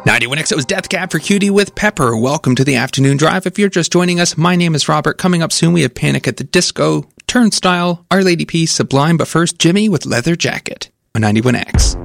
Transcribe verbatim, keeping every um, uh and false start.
ninety-one X, it was Death Cab for Cutie with Pepper. Welcome to the afternoon drive. If you're just joining us, my name is Robert. Coming up soon, we have Panic at the Disco, Turnstile, Our Lady Peace, Sublime, but first, Jimmy with Leather Jacket on ninety-one X.